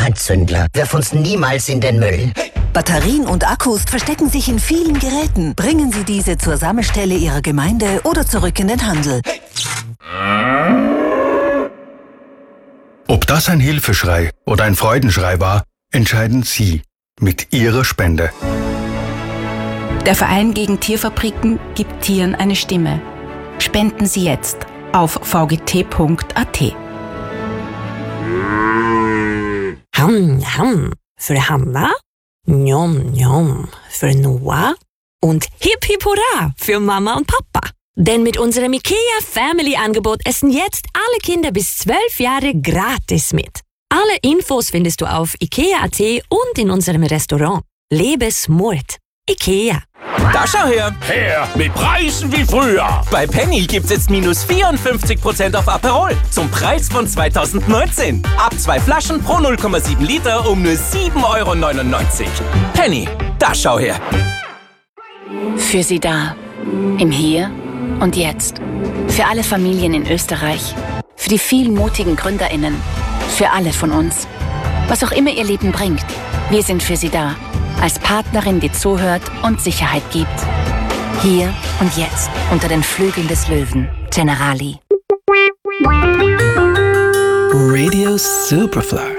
Anzündler. Wirf uns niemals in den Müll. Batterien und Akkus verstecken sich in vielen Geräten. Bringen Sie diese zur Sammelstelle Ihrer Gemeinde oder zurück in den Handel. Ob das ein Hilfeschrei oder ein Freudenschrei war, entscheiden Sie mit Ihrer Spende. Der Verein gegen Tierfabriken gibt Tieren eine Stimme. Spenden Sie jetzt auf vgt.at. Ham. Für Hanna, Njom Njom für Noah und Hip Hip Hurra für Mama und Papa. Denn mit unserem IKEA Family Angebot essen jetzt alle Kinder bis 12 Jahre gratis mit. Alle Infos findest du auf IKEA.at und in unserem Restaurant. Lebe smart. IKEA. Da schau her! Her mit Preisen wie früher! Bei Penny gibt's jetzt minus 54% auf Aperol zum Preis von 2019. Ab 2 Flaschen pro 0,7 Liter um nur 7,99 €. Penny, da schau her! Für Sie da. Im Hier und Jetzt. Für alle Familien in Österreich. Für die vielen mutigen GründerInnen. Für alle von uns. Was auch immer Ihr Leben bringt. Wir sind für Sie da. Als Partnerin, die zuhört und Sicherheit gibt. Hier und jetzt, unter den Flügeln des Löwen. Generali. Radio Superfly.